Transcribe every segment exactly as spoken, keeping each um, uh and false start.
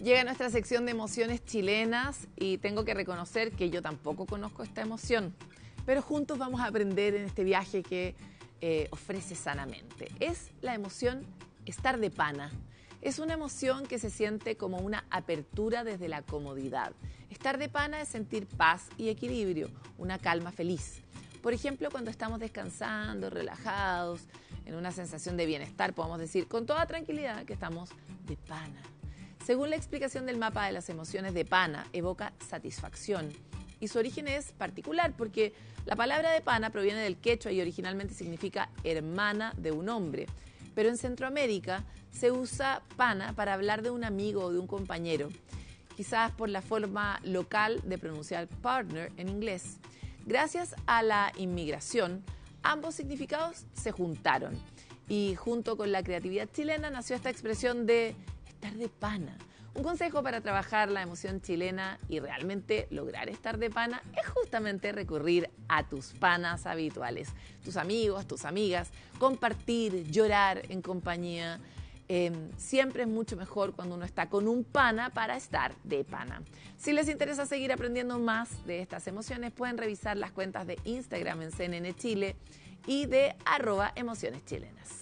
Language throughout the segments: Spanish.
Llega nuestra sección de emociones chilenas y tengo que reconocer que yo tampoco conozco esta emoción, pero juntos vamos a aprender en este viaje que eh, ofrece Sanamente. Es la emoción estar de pana. Es una emoción que se siente como una apertura desde la comodidad. Estar de pana es sentir paz y equilibrio, una calma feliz. Por ejemplo, cuando estamos descansando, relajados, en una sensación de bienestar, podemos decir con toda tranquilidad que estamos de pana. Según la explicación del mapa de las emociones de pana, evoca satisfacción. Y su origen es particular porque la palabra de pana proviene del quechua y originalmente significa hermana de un hombre. Pero en Centroamérica se usa pana para hablar de un amigo o de un compañero, quizás por la forma local de pronunciar partner en inglés. Gracias a la inmigración, ambos significados se juntaron y junto con la creatividad chilena nació esta expresión de estar de pana. Un consejo para trabajar la emoción chilena y realmente lograr estar de pana es justamente recurrir a tus panas habituales, tus amigos, tus amigas, compartir, llorar en compañía. Eh, siempre es mucho mejor cuando uno está con un pana para estar de pana. Si les interesa seguir aprendiendo más de estas emociones, pueden revisar las cuentas de Instagram en C N N Chile y de arroba emociones chilenas.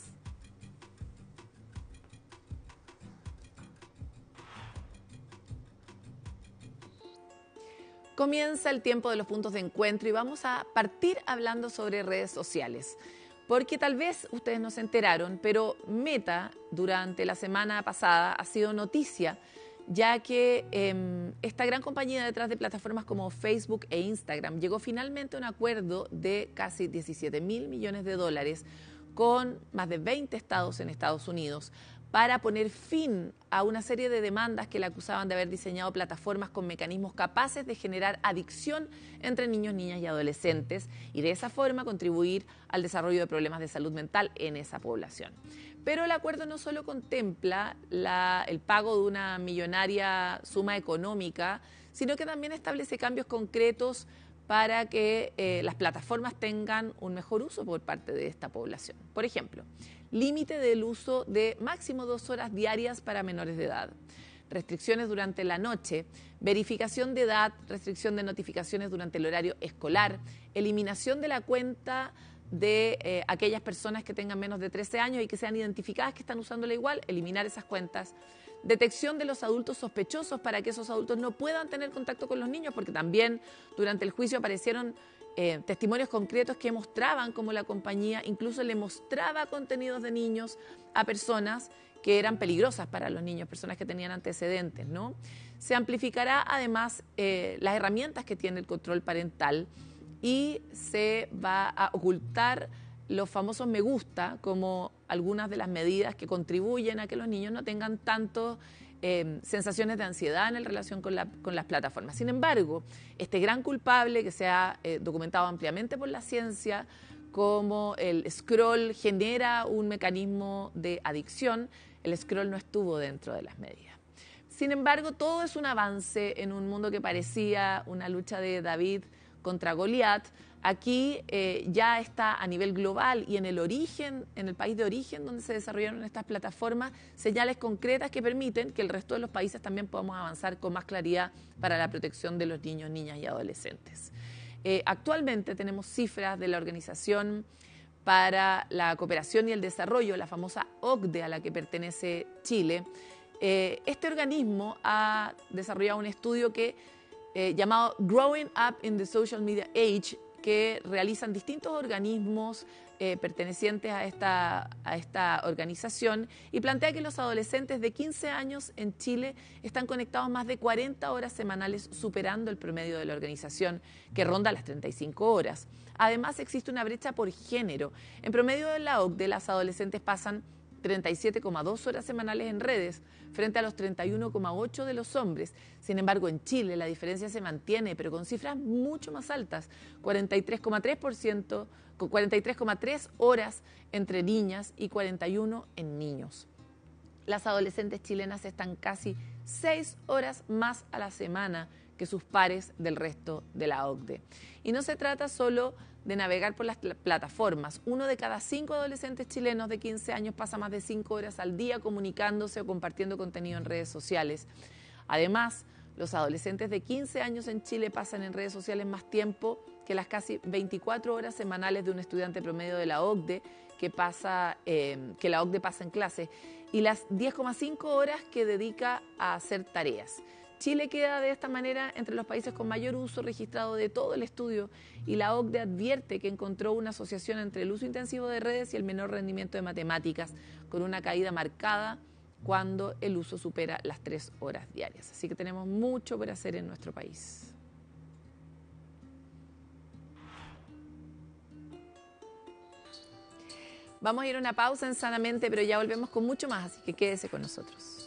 Comienza el tiempo de los puntos de encuentro y vamos a partir hablando sobre redes sociales. Porque tal vez ustedes no se enteraron, pero Meta durante la semana pasada ha sido noticia, ya que eh, esta gran compañía detrás de plataformas como Facebook e Instagram llegó finalmente a un acuerdo de casi diecisiete mil millones de dólares con más de veinte estados en Estados Unidos para poner fin a una serie de demandas que le acusaban de haber diseñado plataformas con mecanismos capaces de generar adicción entre niños, niñas y adolescentes y de esa forma contribuir al desarrollo de problemas de salud mental en esa población. Pero el acuerdo no solo contempla la, el pago de una millonaria suma económica, sino que también establece cambios concretos para que eh, las plataformas tengan un mejor uso por parte de esta población. Por ejemplo, límite del uso de máximo dos horas diarias para menores de edad, restricciones durante la noche, verificación de edad, restricción de notificaciones durante el horario escolar, eliminación de la cuenta de eh, aquellas personas que tengan menos de trece años y que sean identificadas que están usándola igual, eliminar esas cuentas, detección de los adultos sospechosos para que esos adultos no puedan tener contacto con los niños, porque también durante el juicio aparecieron eh, testimonios concretos que mostraban cómo la compañía incluso le mostraba contenidos de niños a personas que eran peligrosas para los niños, personas que tenían antecedentes, ¿no? Se amplificará además eh, las herramientas que tiene el control parental y se va a ocultar los famosos me gusta como algunas de las medidas que contribuyen a que los niños no tengan tanto eh, sensaciones de ansiedad en relación con, la, con las plataformas. Sin embargo, este gran culpable que se ha eh, documentado ampliamente por la ciencia, como el scroll genera un mecanismo de adicción, el scroll no estuvo dentro de las medidas. Sin embargo, todo es un avance en un mundo que parecía una lucha de David contra Goliat. Aquí eh, ya está a nivel global y en el origen, en el país de origen donde se desarrollaron estas plataformas, señales concretas que permiten que el resto de los países también podamos avanzar con más claridad para la protección de los niños, niñas y adolescentes. Eh, actualmente tenemos cifras de la Organización para la Cooperación y el Desarrollo, la famosa O C D E a la que pertenece Chile. Eh, este organismo ha desarrollado un estudio que Eh, llamado Growing Up in the Social Media Age, que realizan distintos organismos eh, pertenecientes a esta, a esta organización y plantea que los adolescentes de quince años en Chile están conectados más de cuarenta horas semanales, superando el promedio de la organización, que ronda las treinta y cinco horas. Además, existe una brecha por género. En promedio de la O C D E, las adolescentes pasan treinta y siete coma dos horas semanales en redes, frente a los treinta y uno coma ocho de los hombres. Sin embargo, en Chile la diferencia se mantiene, pero con cifras mucho más altas, cuarenta y tres coma tres por ciento, con cuarenta y tres coma tres horas entre niñas y cuarenta y uno en niños. Las adolescentes chilenas están casi seis horas más a la semana que sus pares del resto de la O C D E. Y no se trata solo de navegar por las plataformas. Uno de cada cinco adolescentes chilenos de quince años pasa más de cinco horas al día comunicándose o compartiendo contenido en redes sociales. Además, los adolescentes de quince años en Chile pasan en redes sociales más tiempo que las casi veinticuatro horas semanales de un estudiante promedio de la O C D E que, pasa, eh, que la O C D E pasa en clase y las diez coma cinco horas que dedica a hacer tareas. Chile queda de esta manera entre los países con mayor uso registrado de todo el estudio y la O C D E advierte que encontró una asociación entre el uso intensivo de redes y el menor rendimiento de matemáticas, con una caída marcada cuando el uso supera las tres horas diarias. Así que tenemos mucho por hacer en nuestro país. Vamos a ir a una pausa en Sanamente, pero ya volvemos con mucho más, así que quédese con nosotros.